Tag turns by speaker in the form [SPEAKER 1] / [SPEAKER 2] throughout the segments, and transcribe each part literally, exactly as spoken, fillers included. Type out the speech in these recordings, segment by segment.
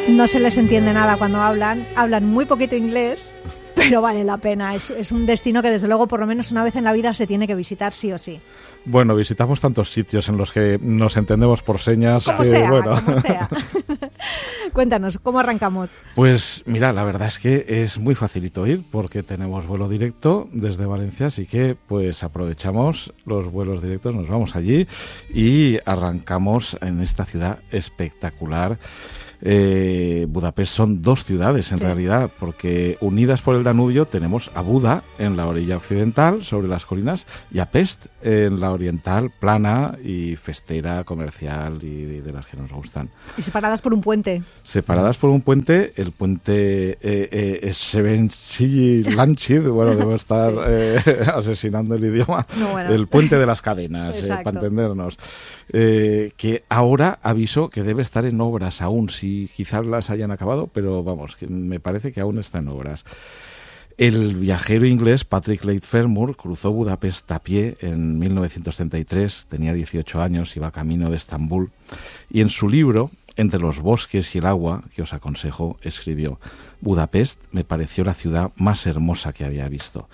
[SPEAKER 1] No se les entiende nada cuando hablan, hablan muy poquito inglés, pero vale la pena. Es, es un destino que desde luego por lo menos una vez en la vida se tiene que visitar sí o sí.
[SPEAKER 2] Bueno, visitamos tantos sitios en los que nos entendemos por señas.
[SPEAKER 1] Como
[SPEAKER 2] que,
[SPEAKER 1] sea,
[SPEAKER 2] bueno.
[SPEAKER 1] como sea. Cuéntanos, ¿cómo arrancamos?
[SPEAKER 2] Pues mira, la verdad es que es muy facilito ir porque tenemos vuelo directo desde Valencia, así que pues aprovechamos los vuelos directos, nos vamos allí y arrancamos en esta ciudad espectacular. Eh, Budapest son dos ciudades en sí. realidad, porque unidas por el Danubio tenemos a Buda en la orilla occidental, sobre las colinas, y a Pest en la oriental, plana y festera, comercial y de las que nos gustan.
[SPEAKER 1] Y separadas por un puente.
[SPEAKER 2] Separadas por un puente, el puente eh, eh, Sevenci Lanchid, bueno, debo estar sí. eh, asesinando el idioma, no, bueno. el puente de las cadenas, eh, para entendernos. Eh, que ahora aviso que debe estar en obras aún, si quizás las hayan acabado, pero vamos, que me parece que aún está en obras. El viajero inglés Patrick Leigh Fermor cruzó Budapest a pie en mil novecientos treinta y tres, tenía dieciocho años, iba camino de Estambul, y en su libro, Entre los bosques y el agua, que os aconsejo, escribió: Budapest me pareció la ciudad más hermosa que había visto.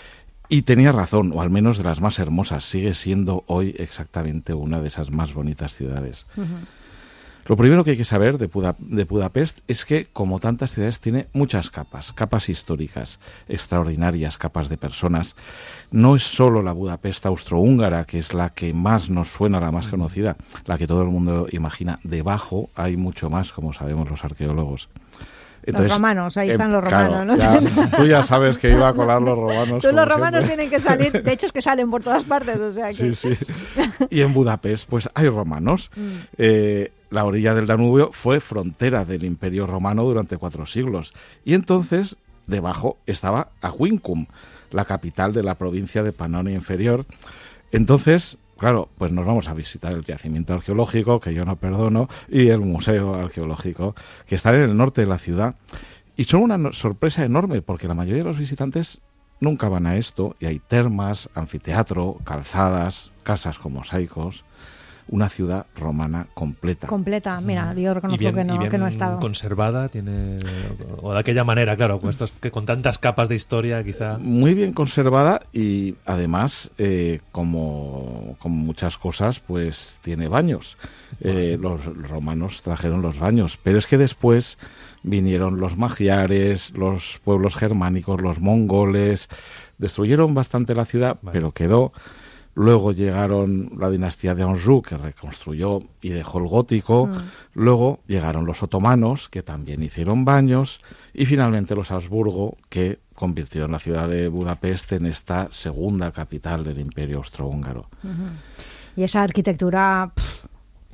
[SPEAKER 2] Y tenía razón, o al menos de las más hermosas, sigue siendo hoy exactamente una de esas más bonitas ciudades. Uh-huh. Lo primero que hay que saber de, Buda, de Budapest es que, como tantas ciudades, tiene muchas capas, capas históricas, extraordinarias, capas de personas. No es solo la Budapest austrohúngara, que es la que más nos suena, la más conocida, la que todo el mundo imagina. Debajo hay mucho más, como sabemos los arqueólogos.
[SPEAKER 1] Entonces, los romanos, ahí están eh, los romanos, claro, ¿no?
[SPEAKER 2] Ya, tú ya sabes que iba a colar los romanos.
[SPEAKER 1] Tú los romanos siempre. Tienen que salir, de hecho es que salen por todas partes, o sea que...
[SPEAKER 2] Sí, sí. Y en Budapest, pues hay romanos. Mm. Eh, la orilla del Danubio fue frontera del Imperio Romano durante cuatro siglos. Y entonces, debajo estaba Aquincum, la capital de la provincia de Panonia Inferior. Entonces... Claro, pues nos vamos a visitar el yacimiento arqueológico, que yo no perdono, y el museo arqueológico, que están en el norte de la ciudad. Y son una sorpresa enorme, porque la mayoría de los visitantes nunca van a esto, y hay termas, anfiteatro, calzadas, casas con mosaicos. Una ciudad romana completa.
[SPEAKER 1] Completa, mira, yo reconozco
[SPEAKER 3] bien,
[SPEAKER 1] que no,
[SPEAKER 3] bien
[SPEAKER 1] que no he estado.
[SPEAKER 3] Conservada, tiene, o de aquella manera, claro, con, estos, que con tantas capas de historia, quizá.
[SPEAKER 2] Muy bien conservada y además, eh, como, como muchas cosas, pues tiene baños. Eh, los romanos trajeron los baños, pero es que después vinieron los magiares, los pueblos germánicos, los mongoles, destruyeron bastante la ciudad, vale. pero quedó. Luego llegaron la dinastía de Anjou, que reconstruyó y dejó el gótico. Mm. Luego llegaron los otomanos, que también hicieron baños. Y finalmente los Habsburgo, que convirtieron la ciudad de Budapest en esta segunda capital del Imperio Austrohúngaro.
[SPEAKER 1] Uh-huh. Y esa arquitectura... Pff,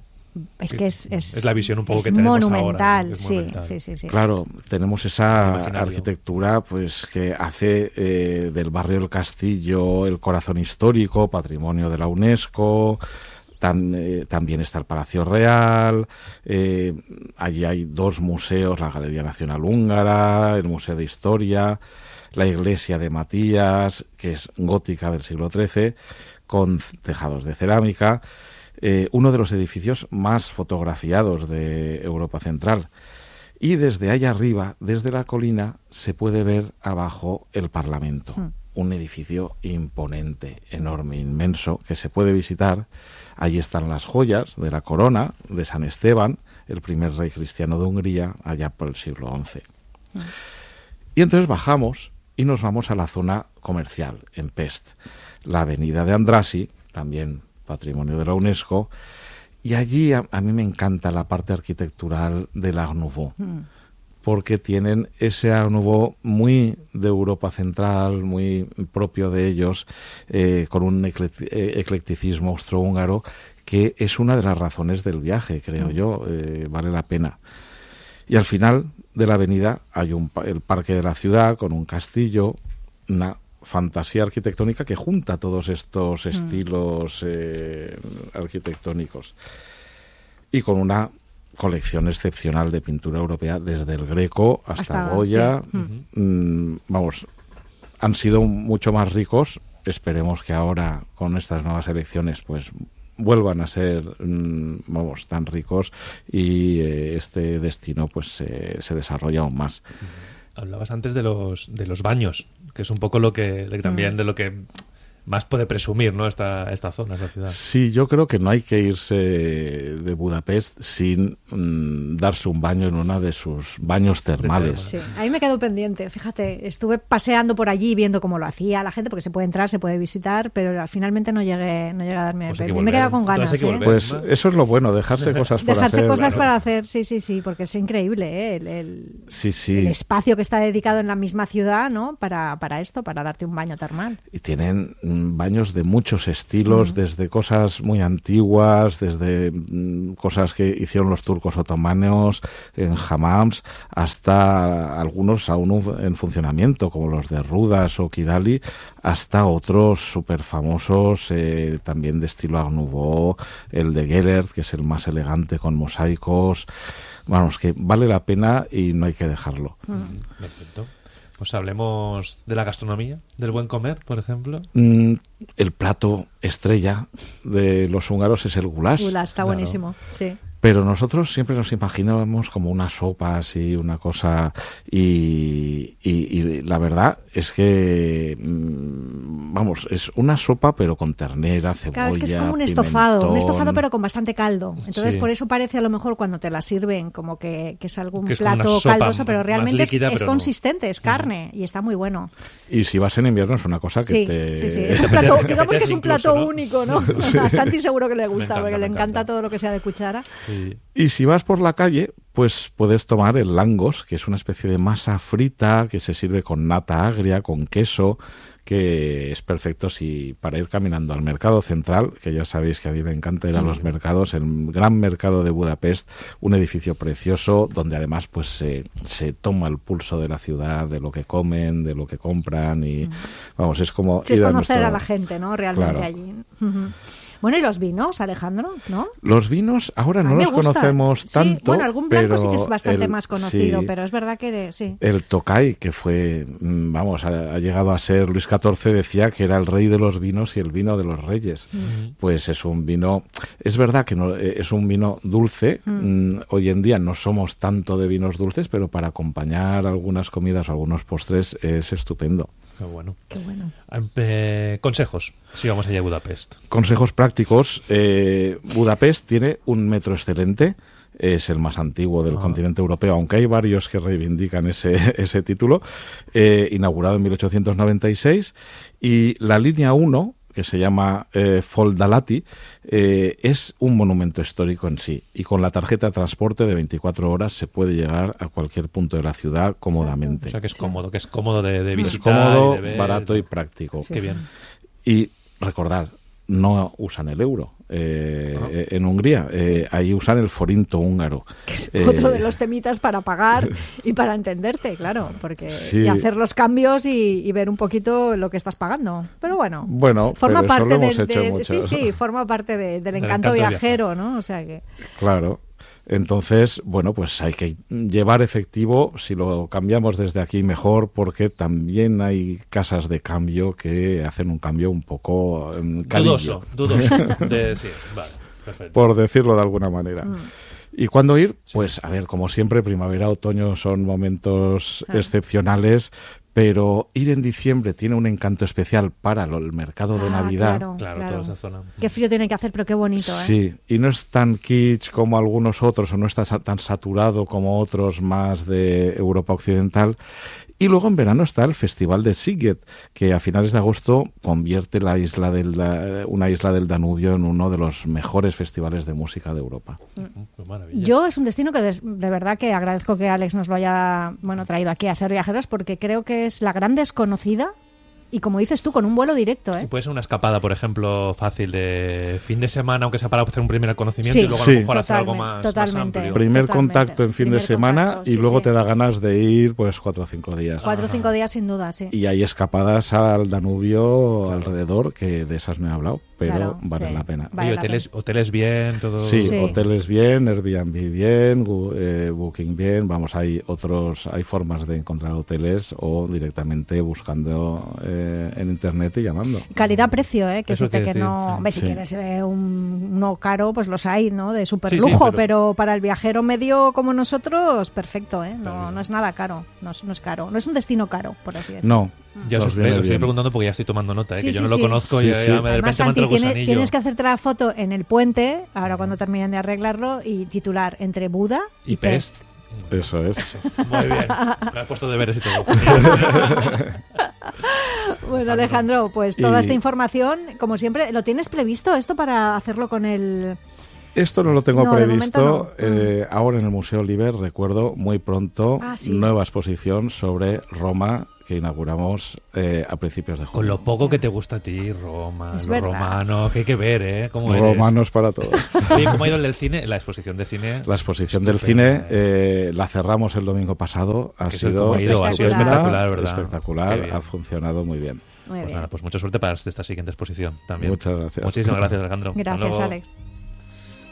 [SPEAKER 1] es que es, es...
[SPEAKER 3] Es la visión un poco
[SPEAKER 1] es
[SPEAKER 3] que tenemos
[SPEAKER 1] monumental,
[SPEAKER 3] ahora. Es
[SPEAKER 1] sí,
[SPEAKER 3] monumental.
[SPEAKER 1] sí, sí, sí.
[SPEAKER 2] Claro, tenemos esa arquitectura pues que hace eh, del barrio del Castillo el corazón histórico, patrimonio de la UNESCO. Tam, eh, también está el Palacio Real. Eh, allí hay dos museos, la Galería Nacional Húngara, el Museo de Historia, la Iglesia de Matías, que es gótica del siglo trece, con tejados de cerámica. Eh, uno de los edificios más fotografiados de Europa Central. Y desde allá arriba, desde la colina, se puede ver abajo el Parlamento. Mm. Un edificio imponente, enorme, inmenso, que se puede visitar. Allí están las joyas de la corona de San Esteban, el primer rey cristiano de Hungría, allá por el siglo once. Mm. Y entonces bajamos y nos vamos a la zona comercial, en Pest. La avenida de Andrassy, también patrimonio de la UNESCO, y allí a, a mí me encanta la parte arquitectural del Art Nouveau, mm. porque tienen ese Art Nouveau muy de Europa Central, muy propio de ellos, eh, con un eclecticismo austrohúngaro, que es una de las razones del viaje, creo mm. yo, eh, vale la pena. Y al final de la avenida hay un, el parque de la ciudad, con un castillo, una fantasía arquitectónica que junta todos estos mm. estilos eh, arquitectónicos y con una colección excepcional de pintura europea desde el Greco hasta, hasta Goya. Sí. Mm. Mm, vamos, han sido mucho más ricos. Esperemos que ahora con estas nuevas elecciones pues vuelvan a ser, mmm, vamos, tan ricos y eh, este destino pues eh, se desarrolla aún más.
[SPEAKER 3] Hablabas antes de los de los baños, que es un poco lo que de, también de lo que más puede presumir, ¿no? Esta, esta zona, esta ciudad.
[SPEAKER 2] Sí, yo creo que no hay que irse de Budapest sin mmm, darse un baño en una de sus baños termales.
[SPEAKER 1] Sí, a mí me quedó pendiente. Fíjate, estuve paseando por allí viendo cómo lo hacía la gente, porque se puede entrar, se puede visitar, pero finalmente no llegué, no llegué a darme
[SPEAKER 3] Pues
[SPEAKER 1] el Me he quedado con ganas. ¿eh?
[SPEAKER 2] Volver, pues ¿no? Eso es lo bueno, dejarse cosas por
[SPEAKER 1] dejarse
[SPEAKER 2] hacer.
[SPEAKER 1] Dejarse cosas
[SPEAKER 2] claro.
[SPEAKER 1] para hacer, sí, sí, sí, porque es increíble, ¿eh? el, el,
[SPEAKER 2] sí, sí.
[SPEAKER 1] el espacio que está dedicado en la misma ciudad, ¿no? Para, para esto, para darte un baño termal.
[SPEAKER 2] Y tienen baños de muchos estilos, mm. desde cosas muy antiguas, desde mm, cosas que hicieron los turcos otomanos en hammams, hasta algunos aún en funcionamiento, como los de Rudas o Kirali, hasta otros súper famosos, eh, también de estilo Art Nouveau, el de Gellert, que es el más elegante con mosaicos. Vamos, que vale la pena y no hay que dejarlo.
[SPEAKER 3] Mm. Perfecto. Pues hablemos de la gastronomía, del buen comer, por ejemplo.
[SPEAKER 2] Mm, el plato estrella de los húngaros es el goulash.
[SPEAKER 1] Goulash, está
[SPEAKER 3] claro.
[SPEAKER 1] buenísimo, sí.
[SPEAKER 2] Pero nosotros siempre nos imaginábamos como una sopa así, una cosa... Y, y, y la verdad es que, vamos, es una sopa pero con ternera, cebolla,
[SPEAKER 1] Claro, es que es como un
[SPEAKER 2] pimentón.
[SPEAKER 1] estofado, un estofado pero con bastante caldo. Entonces
[SPEAKER 3] Sí.
[SPEAKER 1] por eso parece a lo mejor cuando te la sirven como que, que es algún
[SPEAKER 3] Que es como
[SPEAKER 1] plato
[SPEAKER 3] una sopa
[SPEAKER 1] caldoso, pero
[SPEAKER 3] más
[SPEAKER 1] realmente
[SPEAKER 3] líquida,
[SPEAKER 1] es, es
[SPEAKER 3] pero no.
[SPEAKER 1] consistente, es carne y está muy bueno.
[SPEAKER 2] Y si vas en invierno es una cosa que
[SPEAKER 1] Sí,
[SPEAKER 2] te...
[SPEAKER 1] sí, sí. Es un plato, digamos que es un
[SPEAKER 3] Incluso,
[SPEAKER 1] plato
[SPEAKER 3] ¿no?
[SPEAKER 1] único, ¿no?
[SPEAKER 2] Sí.
[SPEAKER 1] A Santi seguro que le gusta,
[SPEAKER 3] encanta,
[SPEAKER 1] porque
[SPEAKER 3] me
[SPEAKER 1] le encanta
[SPEAKER 3] encanta.
[SPEAKER 1] todo lo que sea de cuchara.
[SPEAKER 3] Sí.
[SPEAKER 2] Y si vas por la calle, pues puedes tomar el langos, que es una especie de masa frita que se sirve con nata agria, con queso, que es perfecto si para ir caminando al mercado central, que ya sabéis que a mí me encanta ir a los mercados, el gran mercado de Budapest, un edificio precioso donde además pues se, se toma el pulso de la ciudad, de lo que comen, de lo que compran y mm. vamos, es como
[SPEAKER 1] sí,
[SPEAKER 2] ir
[SPEAKER 1] es
[SPEAKER 2] a
[SPEAKER 1] conocer
[SPEAKER 2] nuestro...
[SPEAKER 1] a la gente, ¿no? Realmente
[SPEAKER 2] claro.
[SPEAKER 1] allí. Uh-huh. Bueno, ¿y los vinos, Alejandro? ¿No?
[SPEAKER 2] Los vinos ahora no los
[SPEAKER 1] gusta.
[SPEAKER 2] conocemos
[SPEAKER 1] sí,
[SPEAKER 2] tanto.
[SPEAKER 1] Bueno, algún blanco
[SPEAKER 2] pero
[SPEAKER 1] sí que es bastante
[SPEAKER 2] el,
[SPEAKER 1] más conocido,
[SPEAKER 2] sí,
[SPEAKER 1] pero es verdad que de, sí.
[SPEAKER 2] El Tokay, que fue, vamos, ha, ha llegado a ser, Luis catorce decía que era el rey de los vinos y el vino de los reyes. Mm. Pues es un vino, es verdad que no, es un vino dulce. Mm. Hoy en día no somos tanto de vinos dulces, pero para acompañar algunas comidas o algunos postres es estupendo.
[SPEAKER 3] Qué bueno.
[SPEAKER 1] Qué bueno.
[SPEAKER 3] Eh, consejos, si vamos allá a Budapest.
[SPEAKER 2] Consejos prácticos. Eh, Budapest tiene un metro excelente. Es el más antiguo del ah. continente europeo, aunque hay varios que reivindican ese, ese título. Eh, inaugurado en mil ochocientos noventa y seis. Y la línea uno, que se llama eh, Foldalati, eh, es un monumento histórico en sí. Y con la tarjeta de transporte de veinticuatro horas se puede llegar a cualquier punto de la ciudad cómodamente.
[SPEAKER 3] O sea, que es cómodo, que es cómodo de, de visitar.
[SPEAKER 2] Es cómodo,
[SPEAKER 3] y de ver.
[SPEAKER 2] barato y práctico.
[SPEAKER 3] Sí. Qué bien.
[SPEAKER 2] Y recordad, no usan el euro eh, ah. en Hungría, eh, sí. ahí usan el forinto húngaro.
[SPEAKER 1] Que es
[SPEAKER 2] eh,
[SPEAKER 1] otro de los temitas para pagar y para entenderte, claro, porque
[SPEAKER 2] sí.
[SPEAKER 1] y hacer los cambios y, y ver un poquito lo que estás pagando. Pero bueno,
[SPEAKER 2] bueno
[SPEAKER 1] forma
[SPEAKER 2] pero
[SPEAKER 1] parte
[SPEAKER 2] eso lo hemos
[SPEAKER 1] de,
[SPEAKER 2] hecho
[SPEAKER 1] de
[SPEAKER 2] mucho.
[SPEAKER 1] sí, sí, forma parte de, del,
[SPEAKER 3] del
[SPEAKER 1] encanto,
[SPEAKER 3] encanto
[SPEAKER 1] viajero, ¿no? O sea que
[SPEAKER 2] claro. Entonces, bueno, pues hay que llevar efectivo, si lo cambiamos desde aquí mejor, porque también hay casas de cambio que hacen un cambio un poco um,
[SPEAKER 3] dudoso, dudoso. De, sí, vale, perfecto.
[SPEAKER 2] Por decirlo de alguna manera. Mm. ¿Y cuándo ir?
[SPEAKER 3] Sí.
[SPEAKER 2] Pues, a ver, como siempre, primavera, otoño son momentos ah. excepcionales, pero ir en diciembre tiene un encanto especial para lo, el mercado ah, de Navidad.
[SPEAKER 1] Claro,
[SPEAKER 3] claro,
[SPEAKER 1] claro.
[SPEAKER 3] Toda esa zona.
[SPEAKER 1] Qué frío tiene que hacer, pero qué bonito, ¿eh?
[SPEAKER 2] Sí, y no es tan kitsch como algunos otros, o no está tan saturado como otros más de Europa Occidental. Y luego en verano está el Festival de Sziget, que a finales de agosto convierte la isla del, la, una isla del Danubio en uno de los mejores festivales de música de Europa.
[SPEAKER 3] Mm.
[SPEAKER 1] Yo es un destino que de, de verdad que agradezco que Alex nos lo haya bueno traído aquí a Ser Viajeros, porque creo que es la gran desconocida. Y como dices tú, con un vuelo directo, ¿eh?
[SPEAKER 3] Y puede ser una escapada, por ejemplo, fácil de fin de semana, aunque sea para hacer un primer conocimiento
[SPEAKER 1] sí,
[SPEAKER 3] y luego
[SPEAKER 2] sí.
[SPEAKER 3] a lo mejor hacer algo
[SPEAKER 1] Totalmente,
[SPEAKER 3] más,
[SPEAKER 1] totalmente.
[SPEAKER 3] más amplio.
[SPEAKER 2] Primer
[SPEAKER 1] Totalmente.
[SPEAKER 2] contacto en fin
[SPEAKER 1] Primer
[SPEAKER 2] de semana
[SPEAKER 1] contacto,
[SPEAKER 2] y
[SPEAKER 1] sí,
[SPEAKER 2] luego
[SPEAKER 1] sí.
[SPEAKER 2] te da ganas de ir pues cuatro o cinco días.
[SPEAKER 1] Cuatro o cinco días sin duda, sí.
[SPEAKER 2] Y hay escapadas al Danubio claro. alrededor, que de esas no he hablado, pero
[SPEAKER 1] claro,
[SPEAKER 2] valen
[SPEAKER 1] sí.
[SPEAKER 2] la pena.
[SPEAKER 1] Vale
[SPEAKER 3] y hoteles, hoteles bien, todo.
[SPEAKER 2] Sí,
[SPEAKER 1] sí,
[SPEAKER 2] hoteles bien, Airbnb bien, eh, Booking bien, vamos, hay otros, hay formas de encontrar hoteles o directamente buscando eh, eh, en internet y llamando.
[SPEAKER 1] Calidad-precio, ¿eh? Que,
[SPEAKER 3] Eso
[SPEAKER 1] decirte
[SPEAKER 3] que
[SPEAKER 1] que
[SPEAKER 3] decir,
[SPEAKER 1] no...
[SPEAKER 3] sí.
[SPEAKER 1] Hombre, si
[SPEAKER 2] Sí.
[SPEAKER 1] quieres eh, un, uno caro, pues los hay, ¿no? De super
[SPEAKER 3] Sí, sí,
[SPEAKER 1] lujo,
[SPEAKER 3] pero-
[SPEAKER 1] pero... para el viajero medio como nosotros, perfecto, ¿eh?
[SPEAKER 3] Está
[SPEAKER 1] No,
[SPEAKER 3] bien.
[SPEAKER 1] no es nada caro, no es, no es caro. No es un destino caro, por así decirlo.
[SPEAKER 2] No,
[SPEAKER 3] Ya os
[SPEAKER 2] nos
[SPEAKER 3] os
[SPEAKER 2] viene
[SPEAKER 3] estoy
[SPEAKER 2] bien.
[SPEAKER 3] preguntando porque ya estoy tomando nota, ¿eh?
[SPEAKER 1] Sí,
[SPEAKER 3] que yo
[SPEAKER 1] sí,
[SPEAKER 3] no lo
[SPEAKER 1] sí.
[SPEAKER 3] conozco
[SPEAKER 2] Sí,
[SPEAKER 3] y ya,
[SPEAKER 2] sí.
[SPEAKER 3] ya me, de
[SPEAKER 1] Además,
[SPEAKER 3] repente me entra
[SPEAKER 1] Santi,
[SPEAKER 3] el
[SPEAKER 1] tiene-
[SPEAKER 3] gusanillo.
[SPEAKER 1] tienes que hacerte la foto en el puente, ahora cuando terminen de arreglarlo, y titular entre Buda y,
[SPEAKER 3] Y Pest.
[SPEAKER 2] Eso es.
[SPEAKER 3] Muy bien. Me has puesto deberes y todo.
[SPEAKER 1] Bueno, Alejandro, pues toda
[SPEAKER 2] Y-
[SPEAKER 1] esta información, como siempre, ¿lo tienes previsto esto para hacerlo con el...?
[SPEAKER 2] Esto no lo tengo
[SPEAKER 1] No, de
[SPEAKER 2] previsto.
[SPEAKER 1] momento no.
[SPEAKER 2] Eh, ahora en el Museo Liber, recuerdo muy pronto,
[SPEAKER 1] Ah, sí.
[SPEAKER 2] nueva exposición sobre Roma que inauguramos eh, a principios de
[SPEAKER 3] Con
[SPEAKER 2] julio.
[SPEAKER 3] lo poco que te gusta a ti, Roma,
[SPEAKER 1] Es
[SPEAKER 3] lo
[SPEAKER 1] verdad.
[SPEAKER 3] romano, que hay que ver, ¿eh? ¿Cómo eres?
[SPEAKER 2] Romanos para todos.
[SPEAKER 3] Oye, ¿cómo ha ido el del cine? La exposición de cine.
[SPEAKER 2] La exposición del
[SPEAKER 3] Estupenda,
[SPEAKER 2] cine eh, la cerramos el domingo pasado. Ha
[SPEAKER 3] Que eso,
[SPEAKER 2] sido
[SPEAKER 3] ¿cómo ha ido?
[SPEAKER 1] Ha sido
[SPEAKER 2] estupenda,
[SPEAKER 3] espectacular, ¿verdad?
[SPEAKER 2] espectacular,
[SPEAKER 3] Qué bien.
[SPEAKER 2] ha funcionado muy bien.
[SPEAKER 1] Muy
[SPEAKER 3] Pues
[SPEAKER 1] bien.
[SPEAKER 3] nada, pues mucha suerte para esta siguiente exposición también.
[SPEAKER 2] Muchas gracias.
[SPEAKER 3] Muchísimas gracias, Alejandro. Hasta
[SPEAKER 1] Gracias,
[SPEAKER 3] luego.
[SPEAKER 1] Alex.